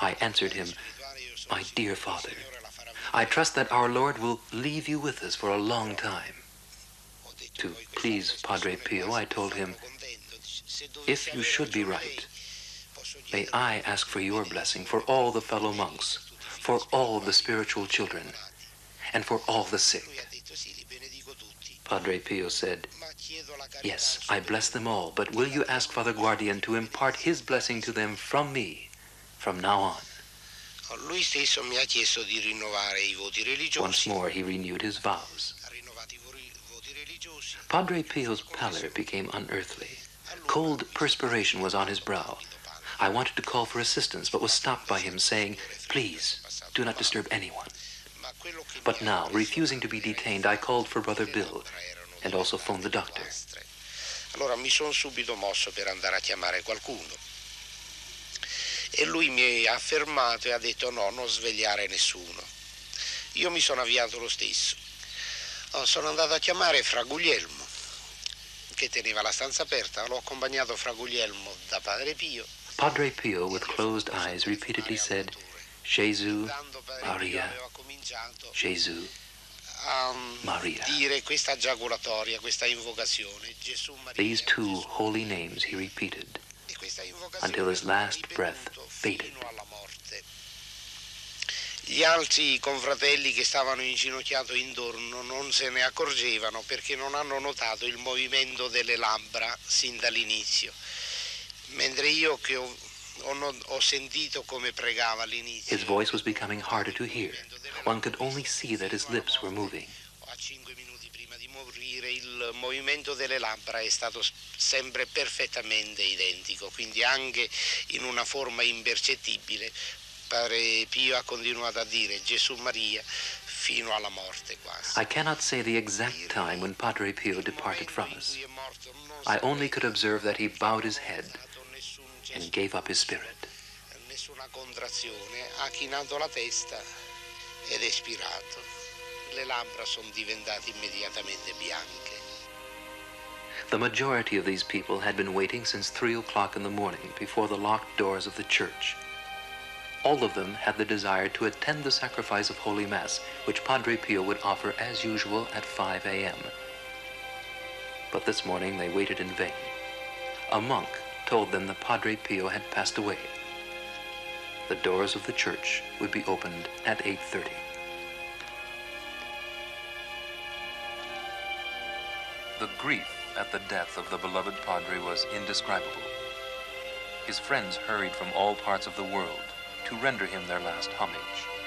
I answered him, "My dear father, I trust that our Lord will leave you with us for a long time." To please Padre Pio, I told him, "If you should be right, may I ask for your blessing for all the fellow monks, for all the spiritual children, and for all the sick?" Padre Pio said, "Yes, I bless them all, but will you ask Father Guardian to impart his blessing to them from me from now on?" Lui stesso mi ha chiesto di rinnovare I voti religiosi. Once more he renewed his vows. Padre Pio's pallor became unearthly. Cold perspiration was on his brow. I wanted to call for assistance, but was stopped by him saying, "Please, do not disturb anyone." But now, refusing to be detained, I called for Brother Bill and also phoned the doctor. Allora mi sono subito mosso per andare a chiamare qualcuno. E lui mi ha fermato e ha detto: "No, non svegliare nessuno." Io mi sono avviato lo stesso. Sono andato a chiamare Fra Guglielmo, che teneva la stanza aperta. L'ho accompagnato Fra Guglielmo da Padre Pio. Padre Pio, with closed eyes, repeatedly said, "Gesù, Maria, Gesù, Maria." Dire questa giaculatoria, questa invocazione, Gesù, Maria. These two holy names he repeated until his last breath faded. Gli altri confratelli che stavano inginocchiati intorno non se ne accorgevano perché non hanno notato il movimento delle labbra sin dall'inizio, mentre io che ho sentito come pregava all'inizio. His voice was becoming harder to hear. One could only see that his lips were moving. A 5 minuti prima di morire il movimento delle labbra è stato sempre perfettamente identico, quindi anche in una forma impercettibile Padre Pio ha continuato a dire Gesù Maria fino alla morte quasi. I cannot say the exact time when Padre Pio departed from us. I only could observe that he bowed his head and gave up his spirit. Nessuna contrazione, ha chinato la testa ed espirato. Le labbra sono diventate immediatamente bianche. The majority of these people had been waiting since 3 o'clock in the morning before the locked doors of the church. All of them had the desire to attend the sacrifice of Holy Mass, which Padre Pio would offer as usual at 5 a.m. But this morning they waited in vain. A monk told them that Padre Pio had passed away. The doors of the church would be opened at 8:30. The grief at the death of the beloved Padre was indescribable. His friends hurried from all parts of the world to render him their last homage.